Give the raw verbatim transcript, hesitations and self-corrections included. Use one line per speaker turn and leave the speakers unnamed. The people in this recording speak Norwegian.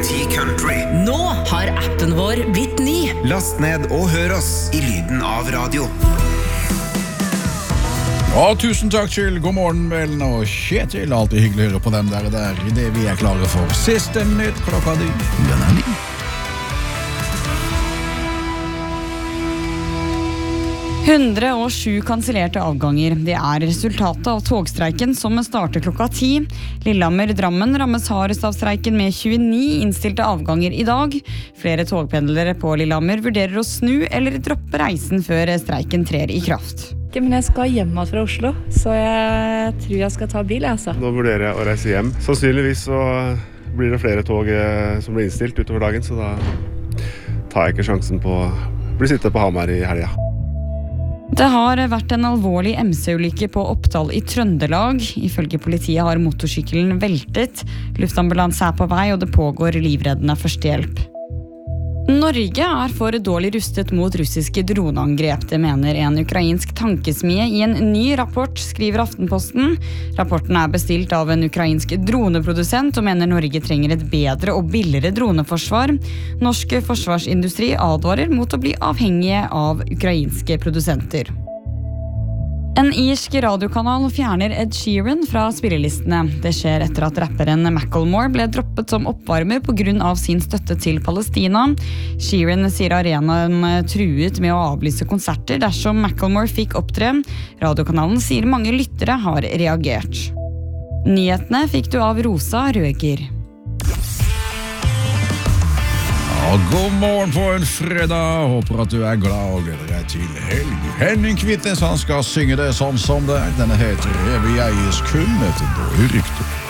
T Country.
Nå har appen vår blitt ny.
Last ned og hør oss i lyden av radio.
Ja, tusen takk til God morgen, Velen og Kjetil. Alltid hyggelig å høre på dem der og der i det vi er klare for. Siste nytt klokka di. Den er ni.
hundre og sju kansellerte avganger. Det er resultatet av togstreiken som starter klokka ti. Lillehammer-Drammen rammes hardest av streiken med tjueni innstilte avganger i dag. Flere togpendlere på Lillehammer vurderer å snu eller droppe reisen før streiken trer i kraft.
Men jeg skal hjem fra Oslo, så jeg tror jeg skal ta bil. Altså.
Nå vurderer jeg å reise hjem. Sannsynligvis så blir det flere tog som blir innstilt utover dagen, så da tar jeg ikke sjansen på å bli sittende på Hamar i helga.
Det har vært en alvorlig M C-ulykke på Oppdal i Trøndelag. Ifølge politiet har motorsykkelen veltet. Luftambulanse er på vei, og det pågår livreddende førstehjelp. Norge er for dårlig rustet mot russiske droneangrep, det mener en ukrainsk tankesmie i en ny rapport, skriver Aftenposten. Rapporten er bestilt av en ukrainsk droneprodusent og mener Norge trenger et bedre og billigere droneforsvar. Norsk forsvarsindustri advarer mot å bli avhengige av ukrainske produsenter. En irsk radiokanal fjerner Ed Sheeran fra spillelistene. Det skjer etter at rapperen Macklemore ble droppet som oppvarmer på grunn av sin støtte til Palestina. Sheeran sier arenaen truet med å avlyse konserter dersom Macklemore fikk opptre. Radiokanalen sier mange lyttere har reagert. Nyhetene fikk du av Rosa Røger.
Ja, god morgen på en fredag. Håper at du er glad og gleder deg til helg. Henning Kvitnes, han skal synge det sånn som det er. Denne heter Evig Eies kun, etter dårlig rykte.